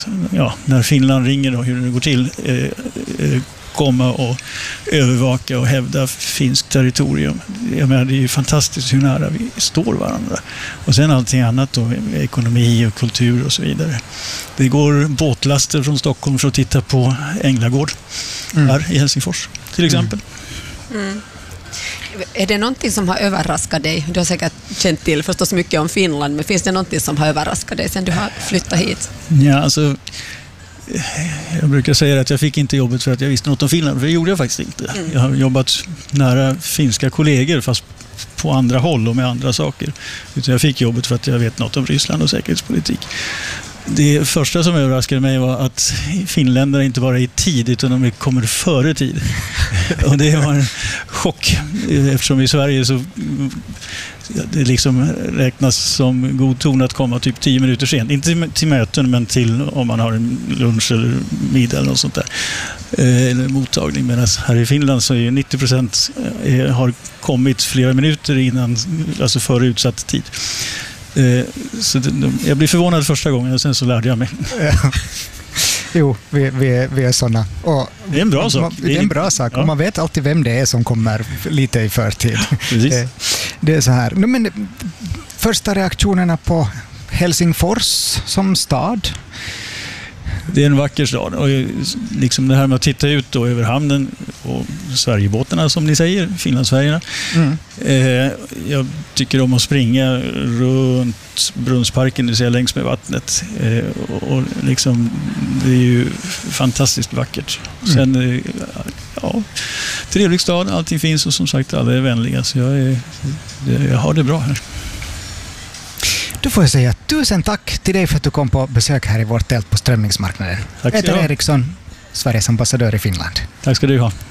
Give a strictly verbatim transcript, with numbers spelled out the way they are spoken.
ja, när Finland ringer och hur det går till eh, eh, komma och övervaka och hävda finskt territorium. Jag menar, det är ju fantastiskt hur nära vi står varandra. Och sen allting annat då, ekonomi och kultur och så vidare. Det går båtlaster från Stockholm för att titta på Änglagård mm. här i Helsingfors till exempel. Mm. Mm. Är det någonting som har överraskat dig? Du har säkert känt till förstås mycket om Finland, men finns det någonting som har överraskat dig sen du har flyttat hit? Ja, alltså jag brukar säga att jag fick inte jobbet för att jag visste något om Finland, för det gjorde jag faktiskt inte. Mm. Jag har jobbat nära finska kollegor fast på andra håll och med andra saker. Utan jag fick jobbet för att jag vet något om Ryssland och säkerhetspolitik. Det första som överraskade mig var att finländare inte bara är i tid utan de kommer före tid. Och det var en chock eftersom i Sverige så det liksom räknas som god ton att komma typ tio minuter sent. Inte till möten men till om man har en lunch eller middag eller något sånt där. Eller mottagning. Medan här i Finland så är ju nittio procent har kommit flera minuter innan, alltså före utsatt tid. Så det, jag blev förvånad första gången och sen så lärde jag mig. Ja. Jo, vi, vi, vi är sådana. Och det är en bra sak. Det är en bra sak. Ja. Och man vet alltid vem det är som kommer lite i förtid. Precis. Det, det är så här. Men, första reaktionerna på Helsingfors som stad? Det är en vacker stad. Och liksom det här med att titta ut då över hamnen och Sverigebåtarna som ni säger, Finlandsfärgerna. Mm. Eh, jag tycker om att springa runt Brunnsparken, det ser jag längs med vattnet. Eh, och, och liksom, det är ju fantastiskt vackert. Mm. Sen, eh, ja, trevlig stad, allting finns och som sagt alla är vänliga. Så jag, är, jag har det bra här. Då får jag säga tusen tack till dig för att du kom på besök här i vårt tält på Strömmingsmarknaden. Tack ska Peter Eriksson, Sveriges ambassadör i Finland. Tack ska du ha.